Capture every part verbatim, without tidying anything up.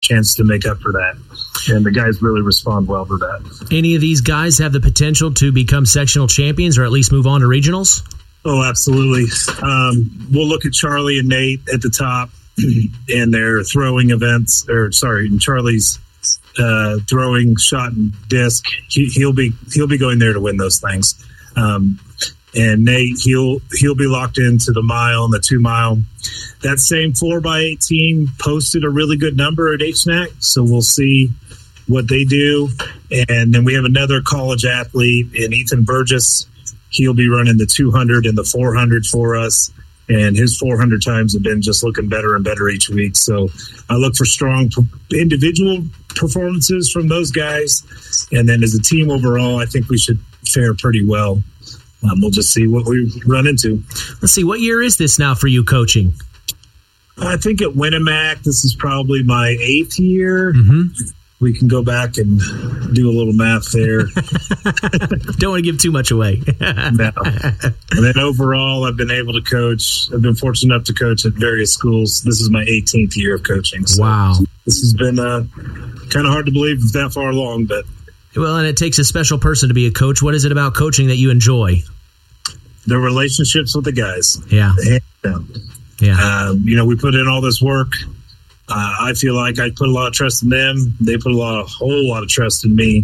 chance to make up for that. And the guys really respond well to that. Any of these guys have the potential to become sectional champions or at least move on to regionals? Oh, absolutely. Um, we'll look at Charlie and Nate at the top in their throwing events, or sorry, in Charlie's uh, throwing, shot, and disc. He, he'll be he'll be going there to win those things. Um, and Nate, he'll he'll be locked into the mile and the two mile. That same four by eight team posted a really good number at H N A C, so we'll see what they do. And then we have another college athlete in Ethan Burgess. He'll be running the two hundred and the four hundred for us. And his four hundred times have been just looking better and better each week. So I look for strong individual performances from those guys. And then as a team overall, I think we should fare pretty well. Um, we'll just see what we run into. Let's see. What year is this now for you coaching? I think at Winamac, this is probably my eighth year. Mm-hmm. We can go back and do a little math there. Don't want to give too much away. No. And then overall, I've been able to coach. I've been fortunate enough to coach at various schools. This is my eighteenth year of coaching. So wow. This has been uh, kind of hard to believe it's that far along, but. Well, and it takes a special person to be a coach. What is it about coaching that you enjoy? The relationships with the guys. Yeah. Yeah. Um, you know, we put in all this work. Uh, I feel like I put a lot of trust in them. They put a lot, a whole lot of trust in me.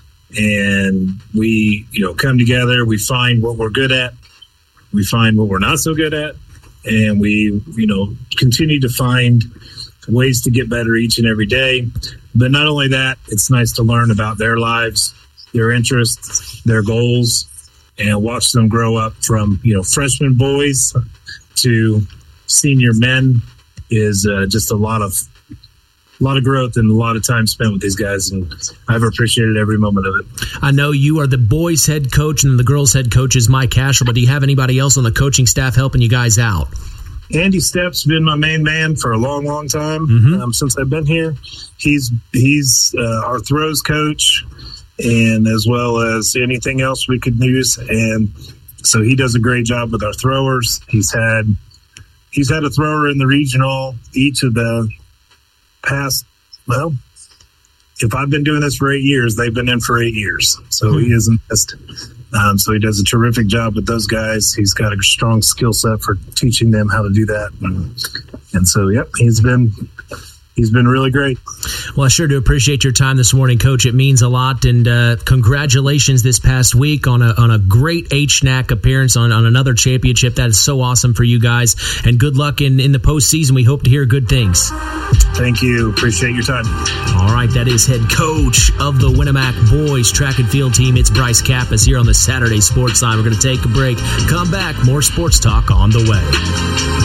And we, you know, come together. We find what we're good at. We find what we're not so good at. And we, you know, continue to find ways to get better each and every day. But not only that, it's nice to learn about their lives, their interests, their goals, and watch them grow up from, you know, freshman boys to senior men. Is uh, just a lot of a lot of growth and a lot of time spent with these guys, and I've appreciated every moment of it. I know you are the boys' head coach and the girls' head coach is Mike Cashel, but do you have anybody else on the coaching staff helping you guys out? Andy Stepp's been my main man for a long, long time. Mm-hmm. um, since I've been here. He's he's uh, our throws coach, and as well as anything else we could use, and so he does a great job with our throwers. He's had. He's had a thrower in the regional each of the past, well, if I've been doing this for eight years, they've been in for eight years. So mm-hmm. he isn't missed. Um, so he does a terrific job with those guys. He's got a strong skill set for teaching them how to do that. And, and so, yep, he's been he's been really great. Well, I sure do appreciate your time this morning, Coach. It means a lot, and uh, congratulations this past week on a on a great H N A C appearance on, on another championship. That is so awesome for you guys, and good luck in, in the postseason. We hope to hear good things. Thank you. Appreciate your time. All right, that is head coach of the Winamac boys track and field team. It's Bryce Kappas here on the Saturday Sports Line. We're going to take a break. Come back. More sports talk on the way.